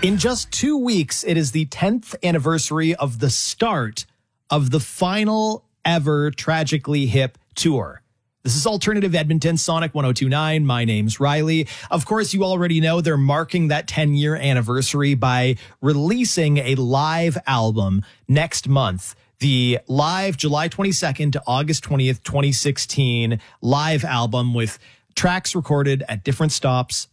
In just 2 weeks, it is the 10th anniversary of the start of the final ever Tragically Hip tour. This is Alternative Edmonton, Sonic 102.9. My name's Riley. Of course, you already know they're marking that 10-year anniversary by releasing a live album next month. The live July 22nd to August 20th, 2016 live album with tracks recorded at different stops